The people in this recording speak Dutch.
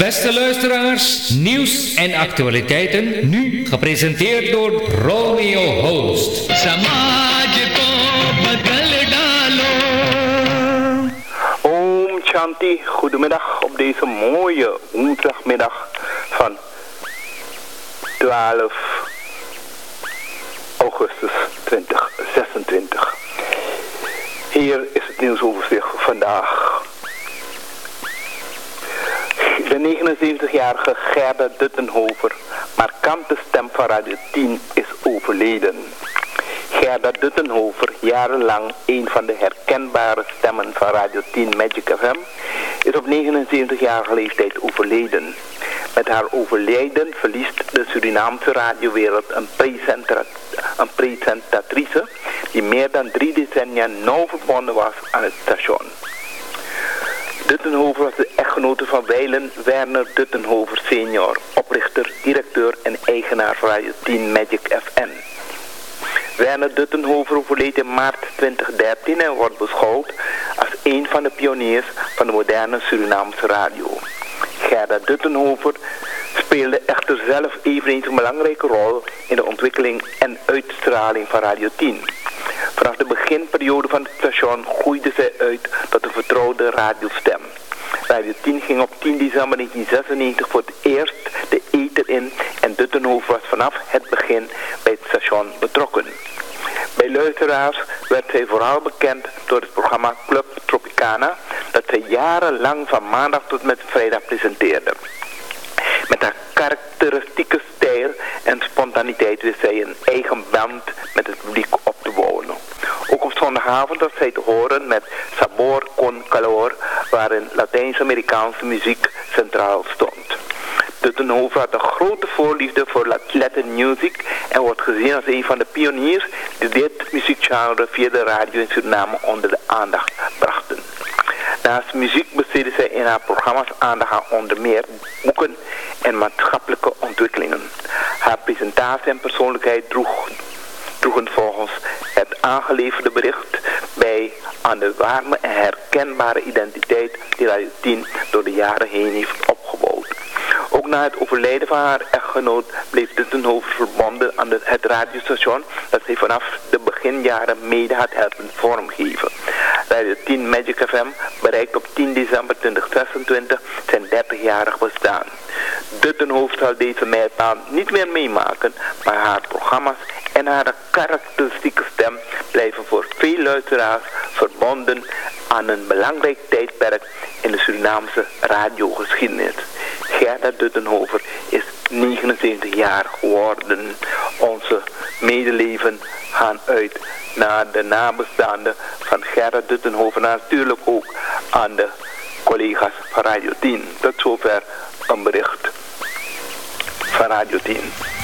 Beste luisteraars, nieuws en actualiteiten, nu gepresenteerd door Romeo Host. Om Shanti, goedemiddag op deze mooie woensdagmiddag van 12 augustus 2026. Hier is het nieuwsoverzicht vandaag. De 79-jarige Gerda Duttenhover, markante stem van Radio 10, is overleden. Gerda Duttenhover, jarenlang een van de herkenbare stemmen van Radio 10 Magic FM, is op 79-jarige leeftijd overleden. Met haar overlijden verliest de Surinaamse radiowereld een presentatrice die meer dan 3 decennia nauw verbonden was aan het station. Duttenhover was de echtgenote van wijlen Werner Duttenhover senior, oprichter, directeur en eigenaar van Radio 10 Magic FM. Werner Duttenhover overleed in maart 2013 en wordt beschouwd als een van de pioniers van de moderne Surinaamse radio. Gerda Duttenhover speelde echter zelf eveneens een belangrijke rol in de ontwikkeling en uitstraling van Radio 10. Vanaf de beginperiode van het station groeide zij uit tot een vertrouwde radiostem. Radio 10 ging op 10 december 1996 voor het eerst de ether in en Duttenhover was vanaf het begin bij het station betrokken. Bij luisteraars werd zij vooral bekend door het programma Club Tropicana, dat zij jarenlang van maandag tot met vrijdag presenteerde. Met haar karakteristieke stijl en spontaniteit wist zij een eigen band met het publiek op te bouwen. Ook op zondagavond was zij te horen met Sabor con Calor, waarin Latijns-Amerikaanse muziek centraal stond. Duttenhover had een grote voorliefde voor Latin music en wordt gezien als een van de pioniers die dit muziekgenre via de radio in Suriname onder de aandacht brachten. Naast muziek besteedde zij in haar programma's aandacht aan onder meer boeken en maatschappelijke ontwikkelingen. Haar presentatie en persoonlijkheid droegen volgens het aangeleverde bericht bij aan de warme en herkenbare identiteit die Radio 10 door de jaren heen heeft opgebouwd. Ook na het overlijden van haar echtgenoot bleef Duttenhover verbonden aan het radiostation dat zij vanaf de beginjaren mede had helpen vormgeven. Radio 10 Magic FM bereikt op 10 december 2026 zijn 30-jarig bestaan. Duttenhover zal deze mijlpaal niet meer meemaken, maar haar programma's en haar karakteristieke stem blijven voor veel luisteraars verbonden aan een belangrijk tijdperk in de Surinaamse radiogeschiedenis. Gerda Duttenhover is 79 jaar geworden. Onze medeleven gaan uit naar de nabestaanden van Gerda Duttenhover, natuurlijk ook aan de collega's van Radio 10. Tot zover een bericht van Radio 10.